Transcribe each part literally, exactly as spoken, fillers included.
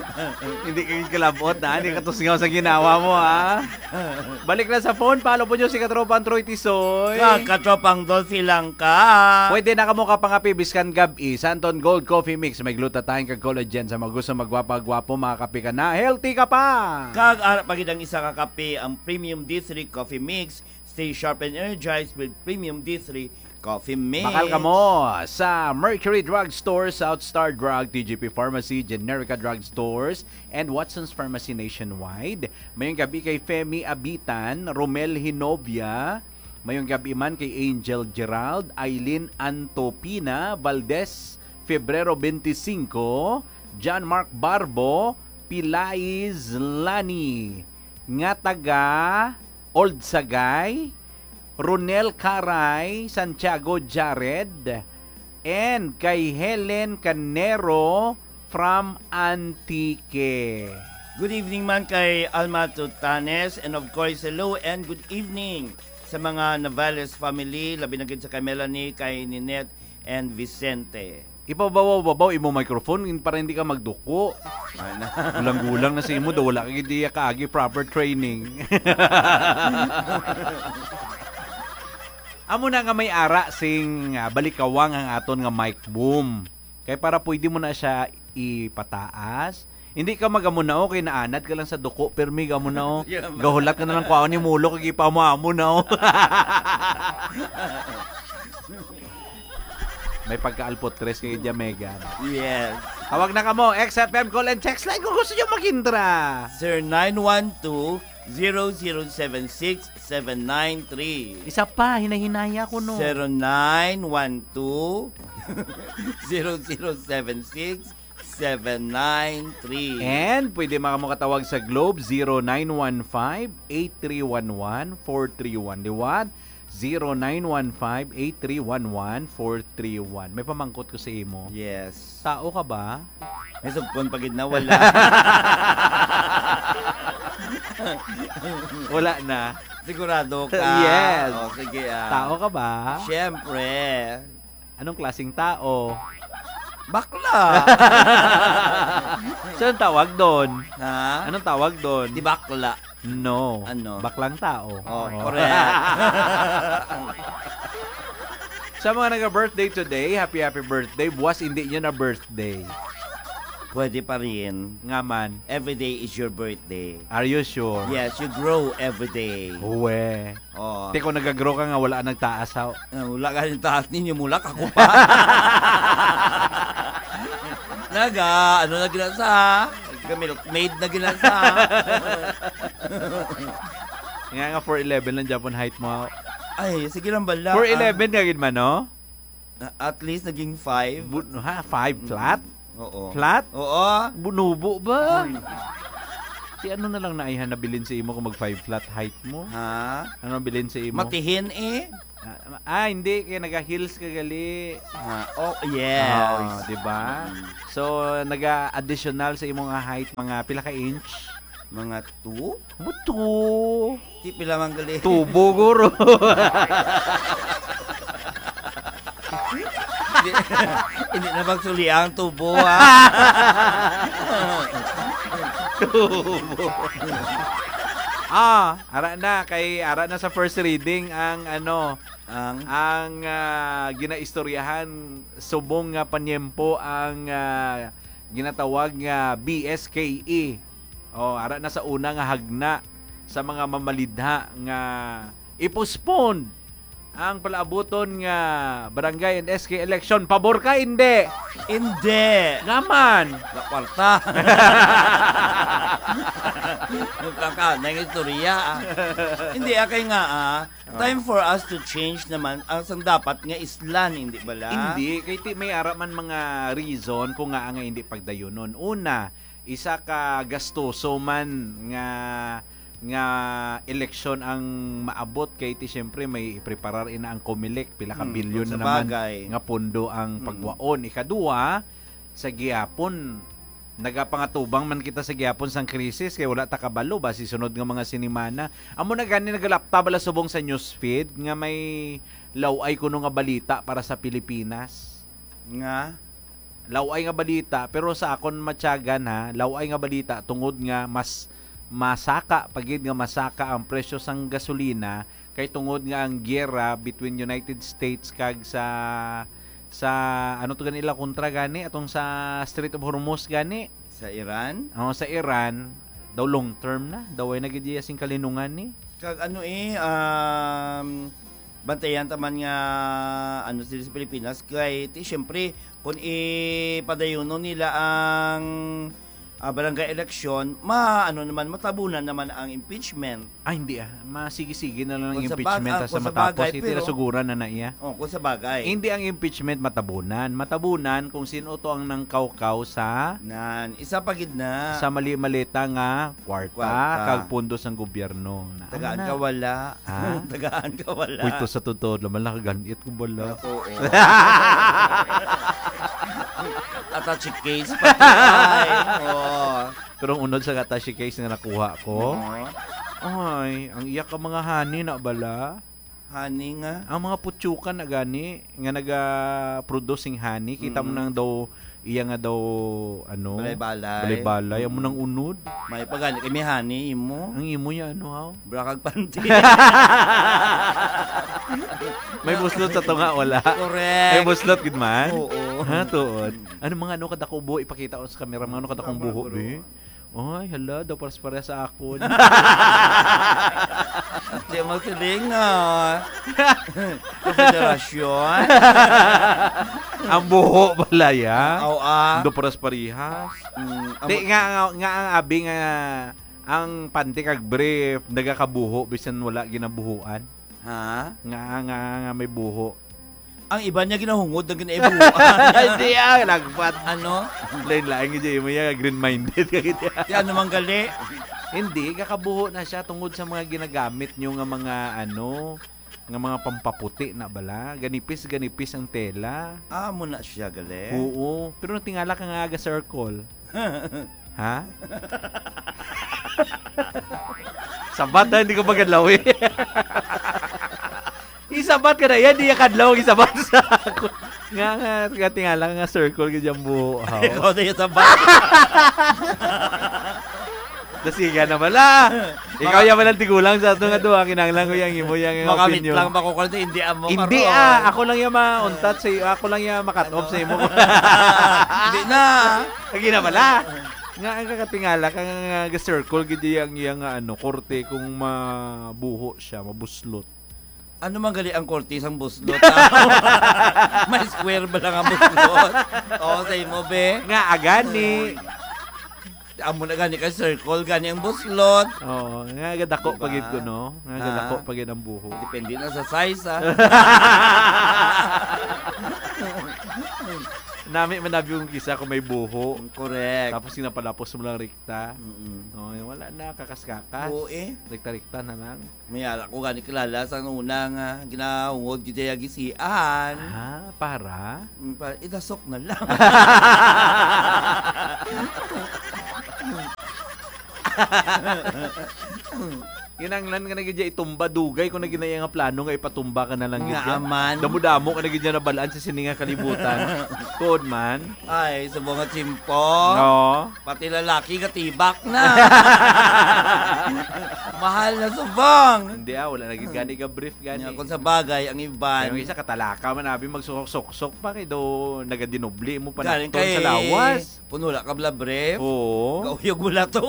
Hindi ka kalabot na. Hindi ka tusngaw sa ginawa mo, ha? Balik na sa phone. Follow po nyo si Katropang Troy Tisoy. Katropang Dolphy lang ka. Pwede na kamo ka pangapi biskan gabi. Santon Gold Coffee Mix. May glutathione kag collagen sa mga gusto magwapa-gwapo. Makakapi ka na. Healthy ka pa. Kag ara pagidang isa ka kape ang Premium D three Coffee Mix. Stay sharp and energized with Premium D three Coffee Mix. Bakal ka mo sa Mercury Drug Store, South Star Drug, T G P Pharmacy, Generica Drug Stores, and Watson's Pharmacy nationwide. Mayong gabi kay Femi Abitan, Romel Hinovia. Mayong gabi man kay Angel Gerald, Eileen Antopina, Valdez, Febrero twenty-five, John Mark Barbo, Pilais Lani, nga taga Old Sagay, Ronel Caray, Santiago Jared, and kay Helen Canero from Antique. Good evening man kay Alma Tutanes, and of course, hello and good evening sa mga Navales family, labi na gid sa kay Melanie, kay Ninette, and Vicente. Ipababaw-babaw imo microphone para hindi ka magduko. Gulang-gulang na sa imo daw wala ka gid kaagi proper training. Amo na nga may ara sing uh, balikawang ang aton nga mic boom. Kay para pwede mo na siya ipataas. Hindi ka magamuna o kay naanad ka lang sa duko permi gamuna o. Gahulat ka na lang kuaon ni mulo kay ipamo na o. May pagkaalpotres kay Jamegan. Yes. Tawag na ka mo, X F M call and text line kung gusto nyo maghindra. Sir nine one two, zero zero seven six, seven nine three. Isa pa, hinahinaya ko no. zero nine one two, zero zero seven six, seven nine three. And pwede makatawag sa Globe zero nine one five, eight three one one, four three one one. zero nine one five, eight three one one, four three one. May pamangkot ko sa imo. Yes. Tao ka ba? May subkon pagid na wala. Wala na. Sigurado ka? Yes. O, sige ah. Tao ka ba? Siyempre. Anong klaseng tao? Bakla. Saan tawag doon? Ha? Anong tawag doon? Di bakla. No. Ano? Baklang tao. Oh, Oh. correct. Sa mga nag-birthday today, happy happy birthday. Buwas hindi nyo na birthday. Pwede pa rin. Nga man. Every day is your birthday. Are you sure? Yes, you grow every day. Uwe. Oh. Hindi ko nag-grow ka nga, wala nagtaas ha. Uh, wala ka rin taas ninyo, mulak ako pa. Naga, ano na ginasa? Milkmaid na ginasa. Nga nga four eleven lang Japan height mo. Ay, sige lang bala. four eleven ka gid man, no? At least naging five. Bu- ha, five flat? Oo. Flat? Oo. Bunubo ba? Si ano na lang naihan na bilin sa imo kung mag five flat height mo? Ha? Ano bilin sa imo? Matihin eh. Ah, ah, hindi. Kaya naga-heels ka gali. Ha? Oh, yes. Oh, diba? So, naga-additional sa imong height, mga pila ka inch? Mga two? Buto. Di pila mang gali. Tubo, guro. Hindi, hindi na magsuli ang tubo, ha? Tubo. Ah, ara na kay ara na sa first reading ang ano Ang ang uh, ginaistoryahan subong nga panyempo ang uh, ginatawag nga B S K E. Oh, ara na sa una nga hagna sa mga mamalidha nga i-postpone ang palaabuton nga barangay and S K election. Pabor ka hindi? hindi. Naman. La kwarta. Nagkaka, nang istorya. Ah. Hindi, akay nga ah. Time for us to change naman. Ang sang dapat nga islan, hindi bala? Hindi. Kay ti may ara man mga reason kung nga nga hindi pagdayunon. Una, isa ka gastoso man nga nga eleksyon ang maabot kay ti syempre may ipreparar ina ang Comelec pila ka Hmm, bilyon sa na naman bagay. nga pondo ang pagwaon. Ikaduha, sa gihapon nagapangatubang man kita sa gihapon sang krisis kay wala ta kabalo basi sunod nga mga sinimana. Amo na gani nagalapta bala subong sa newsfeed nga may laway kuno nga balita para sa Pilipinas. Nga? laway nga balita, pero sa akon matyagan ha, laway nga balita tungod nga mas masaka pagid nga masaka ang presyo sang gasolina kay tungod nga ang giyera between United States kag sa sa ano to ganila kontra gani atong sa Strait of Hormuz gani Sa Iran? oh, sa Iran daw long term na daw ay nagidiya sing kalinungan ni Kag ano eh, um, bantayan taman nga ano sila sa Pilipinas kay ti syempre kung ipadayuno nila ang ah, barangay election, ma ano naman matabunan naman ang impeachment. ah hindi ah masigi-sige na lang ang Kung sa impeachment bag- ah, sa kung sa matapos bagay, iti pero- nasuguran na na iya. Oh, kung sa bagay. Hindi ang impeachment matabunan. Matabunan kung sino to ang nangkawkaw sa Nan, isa pagid na. sa mali-malita nga kwarta, Kwarta. kag pundos ng gobyerno. Na, Tagaan ano ka na? wala. Ha? Tagaan ka wala. Uy, to sa totoo, laman lang kaganit ko bala. Oo. Attached case pa. Ay, oo. Pero ang unod sa attache case na nakuha ko, Oo. ay, ang iyak ka mga hani na bala. Honey nga. Ang mga putsukan na gani, nga naga-producing honey, kita mo Mm. nang daw, iya nga daw, ano, Balay-balay. balay-balay, ang mo nang unod. May pagani kami honey imo. Ang imo niya, ano, haw? Brakag panty. May buslot sa tunga, wala. Correct. May buslot, good man. Oo. Ha, tuod. Ano mga ano kada kong buho, ipakita ko sa camera, mga ano kada kong buho, be. Ay, hala, daw pares-pare sa akon. Di mo siling ah. Konfederasyon. Ang buho pala ya. Aw ah. Do pares-parehas. Mm, Di nga, nga, nga ang abi nga, ang panty kag brief, nagakabuho, bisan wala ginabuhuan. Ha? Nga, nga, nga may buho. Ang iba niya ginahungod ng ginaibuan. Hindi ah, lagpat. Ano? Lain-lain nga dyan, may green-minded ka gito. Di ano mang gali? Hindi, kakabuho na siya tungod sa mga ginagamit nyo nga mga ano, nga mga pampaputi na bala. Ganipis-ganipis ang tela. Ah, muna siya gali. Oo, pero natingala ka nga aga circle. Ha? Sabat na, hindi ko magalaw eh. Isabat ka na yan, di ka kadlaw, isabat sa ako. Nga nga, nga tingala nga circle ka dyan buho. Ikaw na yung tabak. Dasiga na bala. Ikaw yan malang tigulang sa ito nga doon. Kinanglang ko yung imo yung Makamit opinion. lang ba ko kung hindi amo Hindi karon? ah, ako lang yung ma-untat sa iyo. Ako lang yung makat-off sa imo. Hindi na. Lagi na bala. Nga ang kakatingala kang nga circle gid yang yang ano korte kung mabuho siya, mabuslot. Ano man gali ang kortis ang buslot? ah? May square ba lang ang buslot? Oo, say mo be. Nga agani. Amo na gani ka circle, gani ang buslot. Oh, nga gadako Diba? pagid ko no. Nga Ah. gadako pagid ang buho. Depende na sa size ah. Nami manabi yung kisa kung may buho. Correct. Tapos sinapalapos mo lang rikta. Mm-mm. Oh, wala na kakaskakas. Oo eh. Rikta-rikta na lang. May ala ko gani kilala sa una nga ginahungod gid ya gisian. Ah, para Mm, pa idasok na lang. Kinanglan ka na gidya itumba dugay kung naginaya nga plano nga ipatumba ka na lang Nga gidya. aman. Damo-damo ka na gidya na balaan sa sininga kalibutan. Tuod man. Ay, sa mga chimpo. No. Pati lalaki katibak na. Mahal na subong. Hindi ah, wala naging gani ka brief gani. Nya kung sa bagay ang Kaya iban. yung isa katalaka man abi magsukok-sok pa kay do nagadinobli mo pa Galing nakton kay sa lawas. Punula ka bla brief. Oo. Kauyog mo to.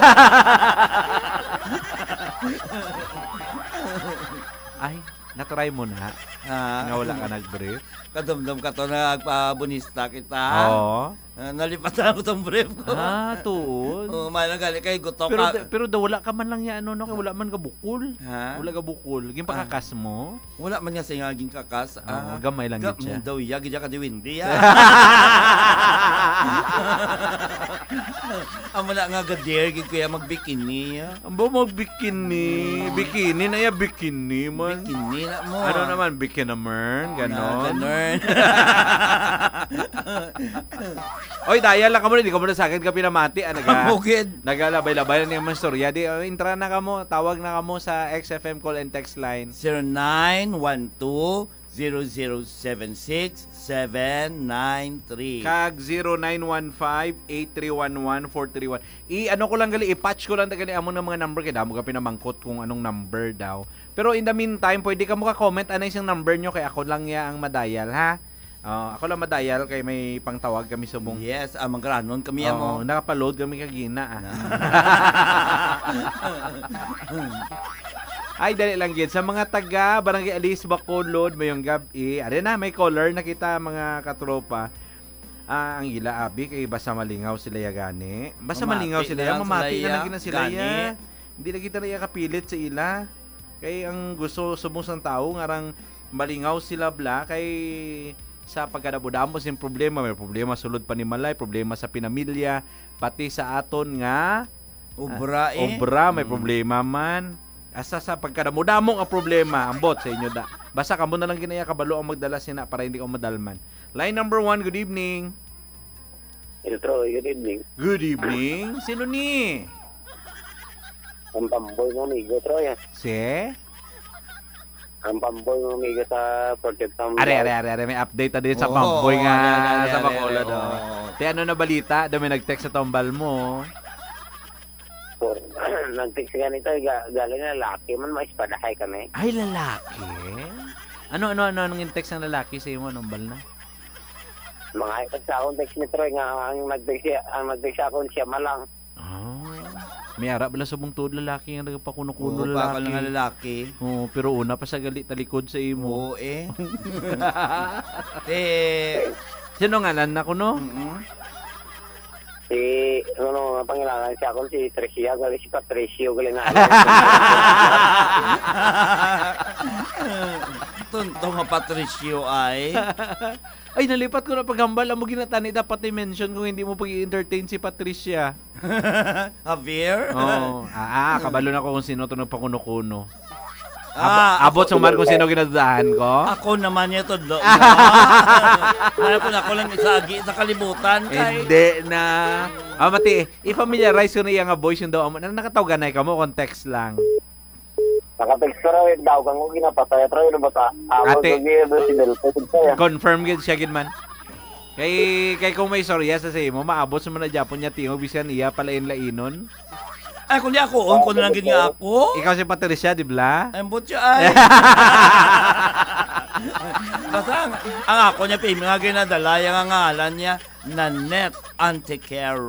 Ay, natry mo na Ha? nga wala ka nag-brief. Kadamdam ka to na agpabunista kita. Oo. Ah, nalipatan ko tong brief ko. Ah, tuod. Oh, malang gali kay gutok Pero ka. pero daw wala ka man lang ya ano no kay wala man ka bukol. Ha? Wala ka bukol. Gin pakakas mo. Wala man niya sa ingaging kakas. Ah, gamay lang Gam gid siya. daw iya gid ka di windy ya. Amo na nga gader gid kuya magbikini ya. Ambo mo bikini, bikini na ya bikini man. Bikini na mo. Ano naman bikinaman, ganon. Ganon. Oy, daya lang ka mo, hindi ka mo na sa akin ka pinamati. Ah, naga, Bukid. nagalabay-labay na niya man storya. Di, oh, intra na ka mo, tawag na ka mo sa X F M call and text line. zero nine one two zero zero seven six seven nine three. Kag zero nine one five eight three one one four three one. I-ano ko lang gali, i-patch ko lang gali amo ng mga number kaya damo ka pinamangkot kung anong number daw. Pero in the meantime, pwede ka mo ka-comment ano yung number nyo kaya ako lang ya ang madayal, ha? Uh, ako lang madayal kay may pangtawag kami subong. Yes, amang granon kami Oo, amo. nakapaload kami kagina, ah. Ay, dali lang gid. Sa mga taga Barangay Alice, Bacolod, mayong gabi. Ari na, may caller na kita mga katropa. Ah, ang ila abi kay basta malingaw sila ya gani. Basta Mamati malingaw sila ya, lang mamati sila na ya, lagi na sila gani. ya. Hindi na kita na ya kapilit sa ila. Kay ang gusto subong sang tao ngarang malingaw sila bla kay sa pagkadabudamos yung problema, may problema sulod pa ni Malay, problema sa pinamilya, pati sa aton nga Obra eh. obra, may Mm. problema man. Asa sa pagkadamudamong ang problema, ambot sa inyo da. Basta kamo na lang ginaya kabalo ang magdala sina para hindi ka madalman. Line number one, good evening. Hello, Troy. Good evening. Good evening. Sino ni? Ang pamboy ng amigo, Troy. ah. Si? Ang pamboy ng amigo sa Project Town. Are, are, are, are, may update na din sa Oo, pamboy nga are, are, are, sa are, Bacolod. oo. Oh. Te ano na balita? Dami nag-text sa tombal mo. Nag-text ganito, ga- galing na lalaki man, maispadahay kami. Ay, lalaki? Ano, ano, ano, anong in-text ng lalaki sa iyo? Anong bal na? Mga ipag sa akong text ni Troy nga, ang nag-text siya, ang nag-text siya akong siya malang. Ah, may arap bala subong tuod lalaki nga nagpakuno-kuno Oo, lalaki. pakal nga lalaki. Oo, pero una pa sa gali talikod sa imo. Oo eh. eh. Sino nga nan ako no? Mm-mm. Si, ano nga pangilangan siya akong si Tricia, galing si Patricio, galing nga. Tunto nga Patricio ay. Ay, nalipat ko na paghambal. Amo ginatani dapat i-mention kung hindi mo pag-i-entertain si Patricia. Javier? Oo. Ah, ah, kabalo na ko kung sino to nagpakuno-kuno. Ah, Abot sa mar kung sino ginadaan ko. Ako naman niya to. Do. Ano ko na ako lang isagi sa kalibutan kay. Hindi na. Ah, mati, i-familiarize ko na iya nga voice yung daw. Ano nakatawagan na ka mo? Context lang. Nakatext ko raw, daw kang ko ginapatay, Troy, ano ba ta? Ako, Ate. gagawin si Delpo. Confirm gid siya gid man. Kay kay kung may storya sa say mo, maabot sa man na Japon niya tingog bisan iya palain-lainon. Ay, kundi ako, on ko na lang gid nga ako. Ikaw si Patricia, di ba? Ay, ambot siya ay. Basta ang, ang ako niya, pay, mga ginadala, yung ang ngalan niya, Nanette Antequera.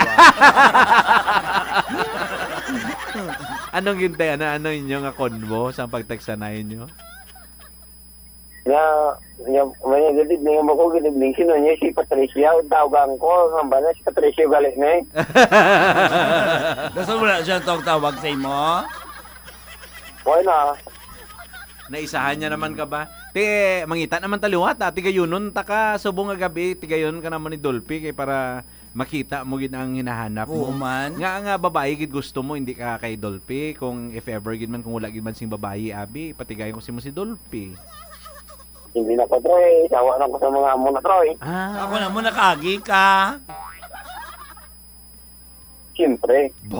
Anong gintay? Ano, ano inyo nga konbo sa pagtagsanayin nyo? Nga, nga, may nagatid na yung ako, ginibling sino niya, si Patricia, tawagan ko, ang bala, si Patricia galit na eh. Gusto mo na siya itong tawag sa imo? Why na? Naisahan niya naman ka ba? Te, mangita naman taliwat, ah. Tigayonon, taka, subong nga gabi, tigayon ka naman ni Dolphy, kay para makita mo gid ang hinahanap mo. Oo man. Nga nga babae gid gusto mo, hindi ka kay Dolphy. Kung if ever gid man, kung wala gid man sing babae, abi, patigayon ko si mo si Dolphy. Hindi na ko, Troy. Sawa na ko sa mga amo na, Troy. Ah, Ako na mo nakagi ka. Siyempre.